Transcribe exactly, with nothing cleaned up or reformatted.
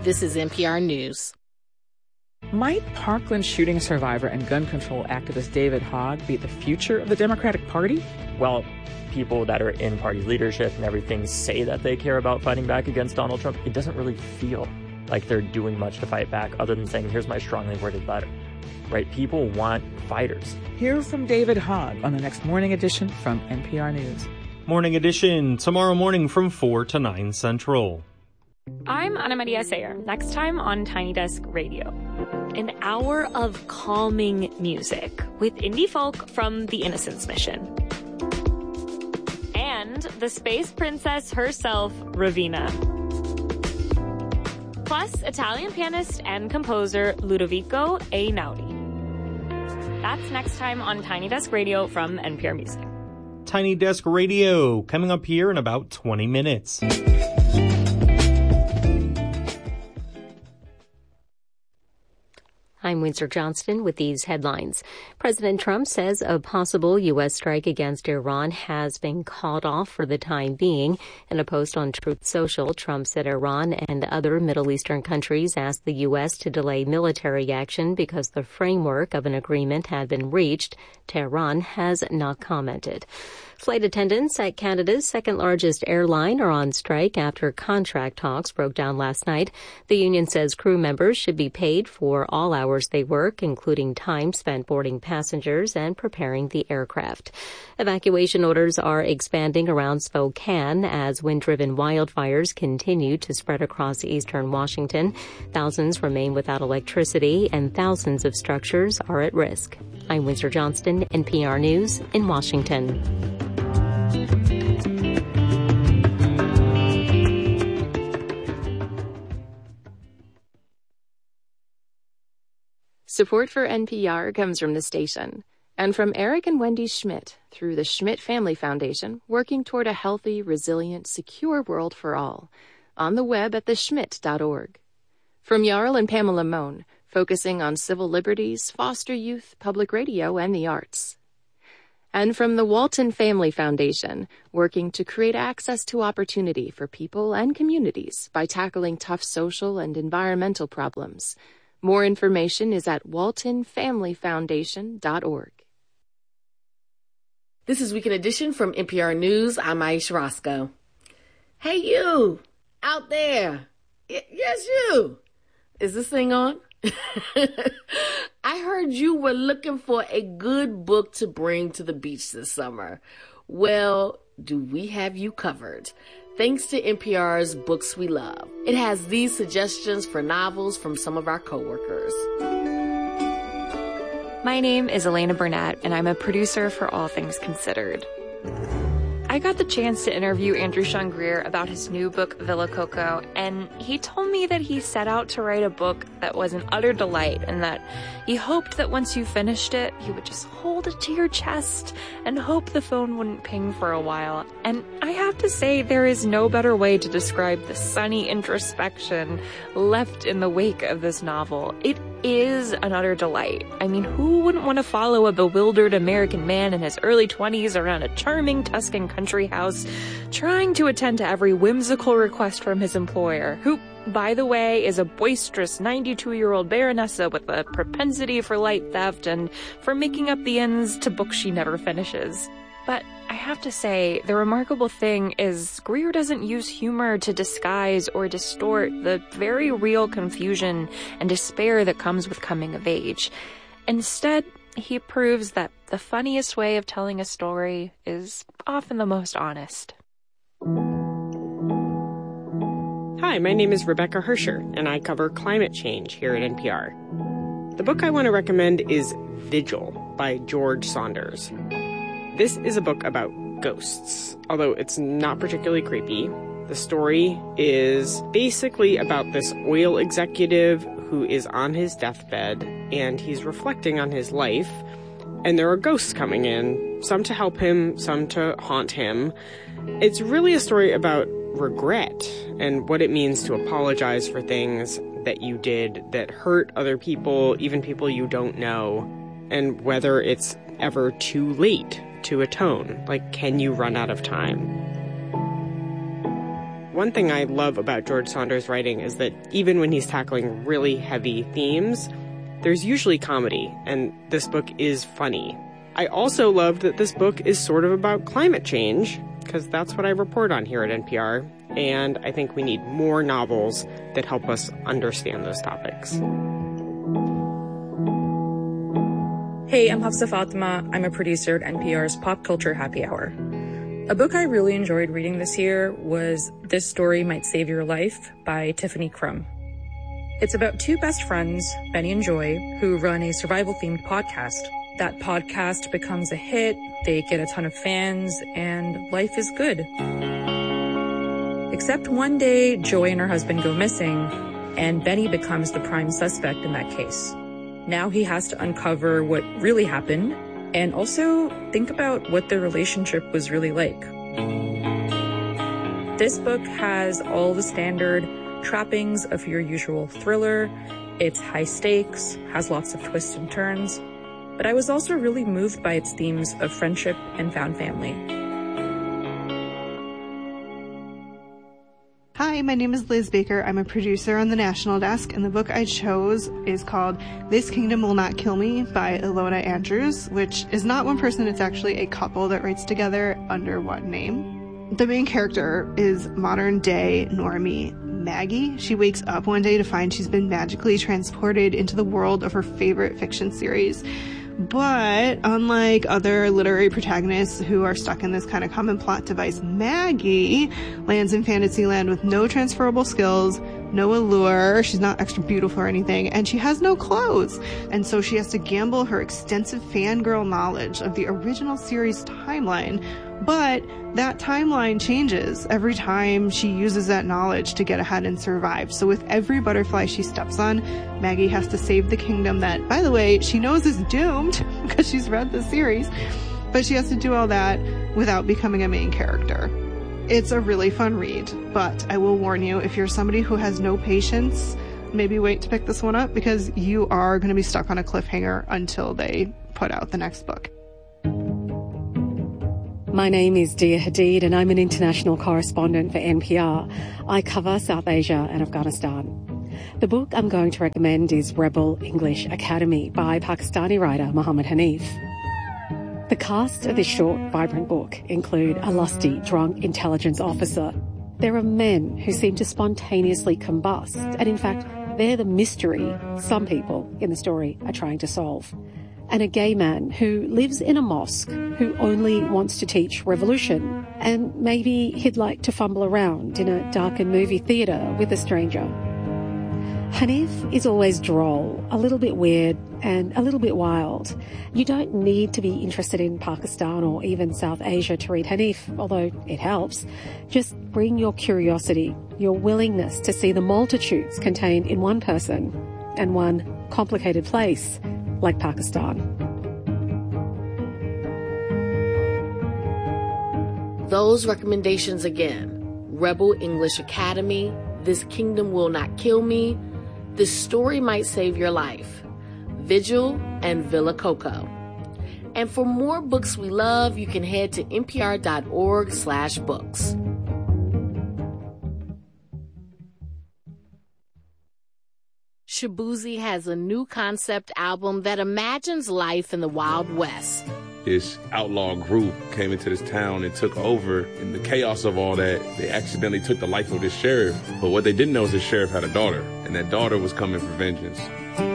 This is N P R News. Might Parkland shooting survivor and gun control activist David Hogg be the future of the Democratic Party? Well, people that are in party leadership and everything say that they care about fighting back against Donald Trump. It doesn't really feel like they're doing much to fight back other than saying, here's my strongly worded letter. Right? People want fighters. Hear from David Hogg on the next Morning Edition from N P R News. Morning Edition, tomorrow morning from four to nine Central. I'm Ana Maria Sayer. Next time on Tiny Desk Radio. An hour of calming music with indie folk from the Innocence Mission. And the space princess herself, Raveena. Plus, Italian pianist and composer Ludovico Einaudi. That's next time on Tiny Desk Radio from N P R Music. Tiny Desk Radio, coming up here in about twenty minutes. I'm Windsor Johnston with these headlines. President Trump says a possible U S strike against Iran has been called off for the time being. In a post on Truth Social, Trump said Iran and other Middle Eastern countries asked the U S to delay military action because the framework of an agreement had been reached. Tehran has not commented. Flight attendants at Canada's second-largest airline are on strike after contract talks broke down last night. The union says crew members should be paid for all hours they work, including time spent boarding passengers and preparing the aircraft. Evacuation orders are expanding around Spokane as wind-driven wildfires continue to spread across eastern Washington. Thousands remain without electricity, and thousands of structures are at risk. I'm Windsor Johnston, N P R News in Washington. Support for N P R comes from the station and from Eric and Wendy Schmidt through the Schmidt Family Foundation, working toward a healthy, resilient, secure world for all. On the web at the schmidt dot org. From Jarl and Pamela Mohn, focusing on civil liberties, foster youth, public radio, and the arts. And from the Walton Family Foundation, working to create access to opportunity for people and communities by tackling tough social and environmental problems. More information is at walton family foundation dot org. This is Weekend Edition from N P R News. I'm Aisha Roscoe. Hey, you out there. Y- yes, you. Is this thing on? I heard you were looking for a good book to bring to the beach this summer. Well, do we have you covered? Thanks to N P R's Books We Love. It has these suggestions for novels from some of our coworkers. My name is Elena Burnett, and I'm a producer for All Things Considered. I got the chance to interview Andrew Sean Greer about his new book, Villa Coco, and he told me that he set out to write a book that was an utter delight and that he hoped that once you finished it, you would just hold it to your chest and hope the phone wouldn't ping for a while. And I have to say, there is no better way to describe the sunny introspection left in the wake of this novel. It is an utter delight. I mean, who wouldn't want to follow a bewildered American man in his early twenties around a charming Tuscan country house, trying to attend to every whimsical request from his employer, who, by the way, is a boisterous ninety-two-year-old baronessa with a propensity for light theft and for making up the ends to books she never finishes. But I have to say, the remarkable thing is Greer doesn't use humor to disguise or distort the very real confusion and despair that comes with coming of age. Instead, he proves that the funniest way of telling a story is often the most honest. Hi, my name is Rebecca Hersher, and I cover climate change here at N P R. The book I want to recommend is Vigil by George Saunders. This is a book about ghosts, although it's not particularly creepy. The story is basically about this oil executive who is on his deathbed, and he's reflecting on his life, and there are ghosts coming in, some to help him, some to haunt him. It's really a story about regret and what it means to apologize for things that you did that hurt other people, even people you don't know, and whether it's ever too late to atone. Like, can you run out of time? one thing I love about George Saunders' writing is that even when he's tackling really heavy themes, there's usually comedy, and this book is funny. I also loved that this book is sort of about climate change, because that's what I report on here at N P R, and I think we need more novels that help us understand those topics. Hey, I'm Hafsa Fatima. I'm a producer at N P R's Pop Culture Happy Hour. A book I really enjoyed reading this year was This Story Might Save Your Life by Tiffany Crum. It's about two best friends, Benny and Joy, who run a survival-themed podcast. That podcast becomes a hit, they get a ton of fans, and life is good. Except one day, Joy and her husband go missing, and Benny becomes the prime suspect in that case. Now he has to uncover what really happened, and also think about what their relationship was really like. This book has all the standard trappings of your usual thriller. It's high stakes, has lots of twists and turns, but I was also really moved by its themes of friendship and found family. Hi, my name is Liz Baker. I'm a producer on the National Desk, and the book I chose is called This Kingdom Will Not Kill Me by Ilona Andrews, which is not one person, it's actually a couple that writes together under one name. The main character is modern-day normie Maggie. She wakes up one day to find she's been magically transported into the world of her favorite fiction series. But unlike other literary protagonists who are stuck in this kind of common plot device, Maggie lands in Fantasyland with no transferable skills, no allure, she's not extra beautiful or anything, and she has no clothes. And so she has to gamble her extensive fangirl knowledge of the original series timeline. But that timeline changes every time she uses that knowledge to get ahead and survive. So with every butterfly she steps on, Maggie has to save the kingdom that, by the way, she knows is doomed because she's read the series. But she has to do all that without becoming a main character. It's a really fun read, but I will warn you, if you're somebody who has no patience, maybe wait to pick this one up because you are going to be stuck on a cliffhanger until they put out the next book. My name is Dia Hadid and I'm an international correspondent for N P R. I cover South Asia and Afghanistan. The book I'm going to recommend is Rebel English Academy by Pakistani writer Mohammed Hanif. The cast of this short, vibrant book include a lusty, drunk intelligence officer. There are men who seem to spontaneously combust, and in fact, they're the mystery some people in the story are trying to solve. And a gay man who lives in a mosque who only wants to teach revolution, and maybe he'd like to fumble around in a darkened movie theatre with a stranger. Hanif is always droll, a little bit weird, and a little bit wild. You don't need to be interested in Pakistan or even South Asia to read Hanif, although it helps. Just bring your curiosity, your willingness to see the multitudes contained in one person and one complicated place like Pakistan. Those recommendations again: Rebel English Academy, This Kingdom Will Not Kill Me, This Story Might Save Your Life, Vigil, and Villa Coco. And for more books we love, you can head to npr.org slash books. Shaboozey has a new concept album that imagines life in the Wild West. This outlaw group came into this town and took over. In the chaos of all that, they accidentally took the life of this sheriff. But what they didn't know is the sheriff had a daughter, and that daughter was coming for vengeance.